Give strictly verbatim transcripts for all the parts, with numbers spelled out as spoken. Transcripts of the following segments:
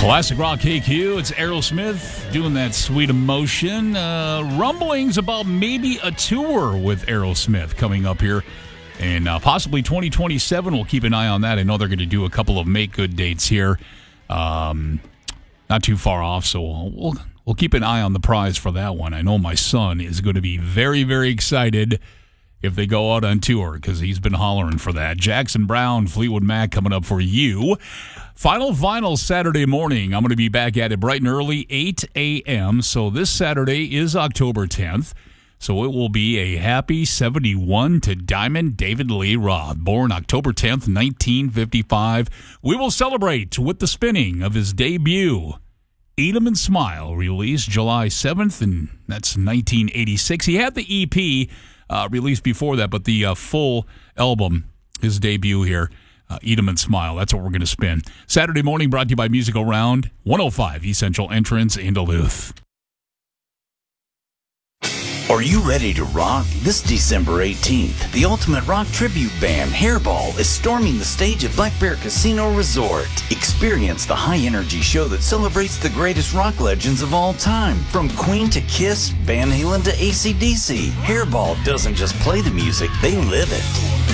Classic Rock K Q, it's Aerosmith doing that Sweet Emotion. Uh, rumblings about maybe a tour with Aerosmith coming up here. And uh, possibly twenty twenty-seven, we'll keep an eye on that. I know they're going to do a couple of make good dates here. Um, not too far off, so we'll, we'll, we'll keep an eye on the prize for that one. I know my son is going to be very, very excited if they go out on tour, because he's been hollering for that. Jackson Browne, Fleetwood Mac coming up for you. Final Vinyl Saturday morning. I'm going to be back at it bright and early, eight a.m. So this Saturday is October tenth. So it will be a happy seventy-one to Diamond David Lee Roth, born October tenth, nineteen fifty-five. We will celebrate with the spinning of his debut, Eat 'Em and Smile, released July seventh, and that's nineteen eighty-six. He had the E P uh, released before that, but the uh, full album, his debut here, uh, Eat 'Em and Smile, that's what we're going to spin. Saturday morning brought to you by Musical Round, one oh five Essential Entrance in Duluth. Are you ready to rock? This December eighteenth, the ultimate rock tribute band, Hairball, is storming the stage at Black Bear Casino Resort. Experience the high-energy show that celebrates the greatest rock legends of all time. From Queen to Kiss, Van Halen to A C D C, Hairball doesn't just play the music, they live it.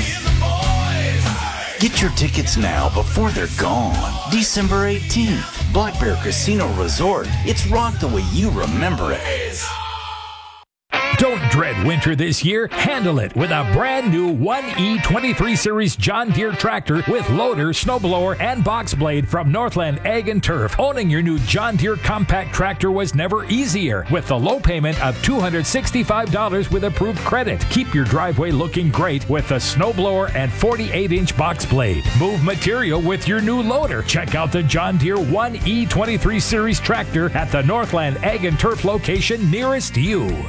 Get your tickets now before they're gone. December eighteenth, Black Bear Casino Resort. It's rock the way you remember it. Don't dread winter this year. Handle it with a brand new one E twenty-three Series John Deere tractor with loader, snowblower, and box blade from Northland Ag and Turf. Owning your new John Deere compact tractor was never easier with the low payment of two hundred sixty-five dollars with approved credit. Keep your driveway looking great with the snowblower and forty-eight inch box blade. Move material with your new loader. Check out the John Deere one E twenty-three Series tractor at the Northland Ag and Turf location nearest you.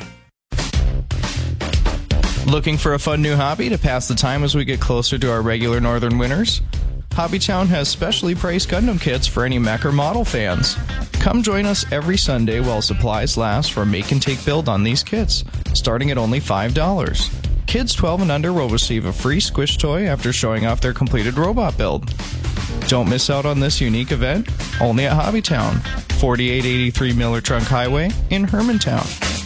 Looking for a fun new hobby to pass the time as we get closer to our regular northern winters? Hobbytown has specially priced Gundam kits for any mech or model fans. Come join us every Sunday while supplies last for a make-and-take build on these kits, starting at only five dollars. Kids twelve and under will receive a free squish toy after showing off their completed robot build. Don't miss out on this unique event, only at Hobbytown, forty-eight eighty-three Miller Trunk Highway in Hermantown.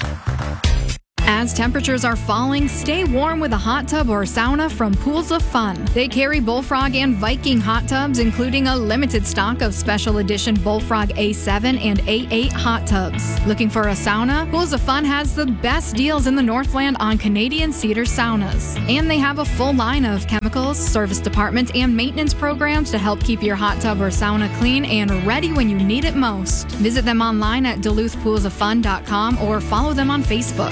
As temperatures are falling, stay warm with a hot tub or sauna from Pools of Fun. They carry Bullfrog and Viking hot tubs, including a limited stock of special edition Bullfrog A seven and A eight hot tubs. Looking for a sauna? Pools of Fun has the best deals in the Northland on Canadian Cedar saunas. And they have a full line of chemicals, service departments, and maintenance programs to help keep your hot tub or sauna clean and ready when you need it most. Visit them online at Duluth Pools of Fun dot com or follow them on Facebook.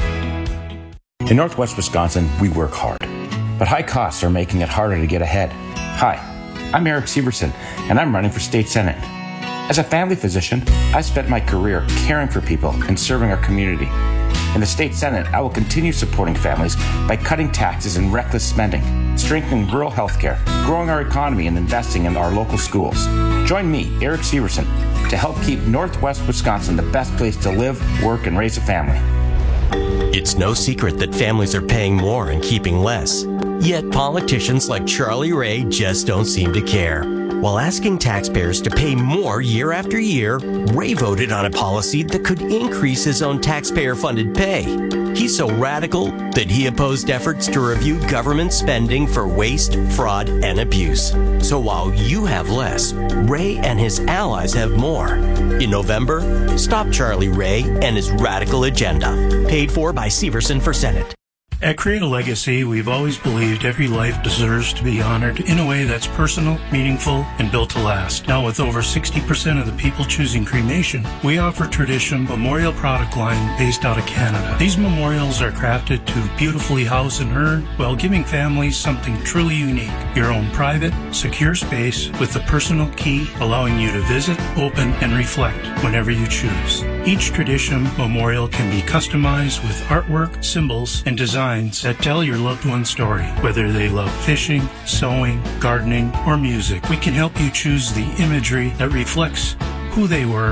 In Northwest Wisconsin, we work hard, but high costs are making it harder to get ahead. Hi, I'm Eric Severson, and I'm running for state senate. As a family physician, I spent my career caring for people and serving our community. In the state senate, I will continue supporting families by cutting taxes and reckless spending, strengthening rural health care, growing our economy, and investing in our local schools. Join me, Eric Severson, to help keep Northwest Wisconsin the best place to live, work, and raise a family. It's no secret that families are paying more and keeping less. Yet politicians like Charlie Ray just don't seem to care. While asking taxpayers to pay more year after year, Ray voted on a policy that could increase his own taxpayer-funded pay. He's so radical that he opposed efforts to review government spending for waste, fraud, and abuse. So while you have less, Ray and his allies have more. In November, stop Charlie Ray and his radical agenda. Paid for by Severson for Senate. At Create a Legacy, we've always believed every life deserves to be honored in a way that's personal, meaningful, and built to last. Now, with over sixty percent of the people choosing cremation, we offer Tradition Memorial product line based out of Canada. These memorials are crafted to beautifully house and urn while giving families something truly unique. Your own private, secure space with the personal key allowing you to visit, open, and reflect whenever you choose. Each Tradition Memorial can be customized with artwork, symbols, and designs that tell your loved one's story. Whether they love fishing, sewing, gardening, or music, we can help you choose the imagery that reflects who they were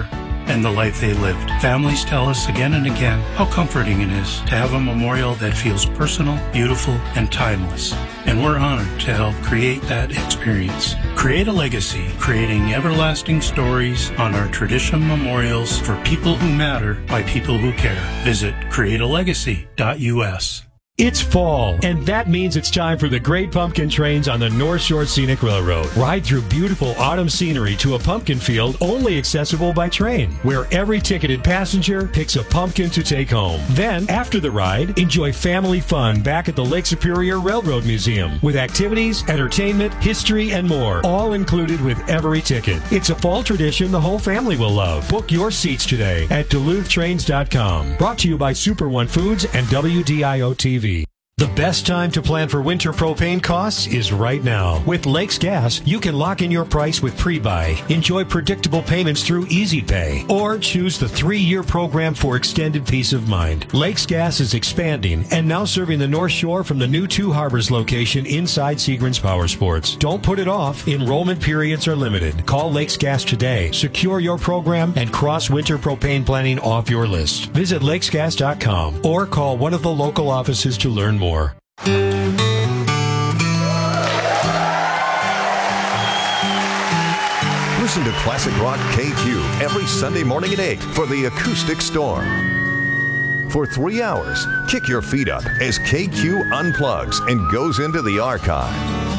and the life they lived. Families tell us again and again how comforting it is to have a memorial that feels personal, beautiful, and timeless. And we're honored to help create that experience. Create a Legacy, creating everlasting stories on our tradition memorials for people who matter by people who care. Visit create a legacy dot U S. It's fall, and that means it's time for the Great Pumpkin Trains on the North Shore Scenic Railroad. Ride through beautiful autumn scenery to a pumpkin field only accessible by train, where every ticketed passenger picks a pumpkin to take home. Then, after the ride, enjoy family fun back at the Lake Superior Railroad Museum, with activities, entertainment, history, and more, all included with every ticket. It's a fall tradition the whole family will love. Book your seats today at Duluth Trains dot com. Brought to you by Super One Foods and W D I O T V. The best time to plan for winter propane costs is right now. With Lakes Gas, you can lock in your price with pre-buy, enjoy predictable payments through Easy Pay, or choose the three-year program for extended peace of mind. Lakes Gas is expanding and now serving the North Shore from the new Two Harbors location inside Seagram's Power Sports. Don't put it off. Enrollment periods are limited. Call Lakes Gas today. Secure your program and cross winter propane planning off your list. Visit lakes gas dot com or call one of the local offices to learn more. Listen to Classic Rock K Q every Sunday morning at eight for the Acoustic Storm. For three hours, kick your feet up as K Q unplugs and goes into the archive.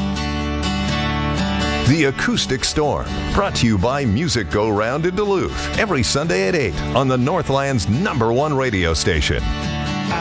The Acoustic Storm, brought to you by Music Go Round in Duluth, every Sunday at eight on the Northland's number one radio station.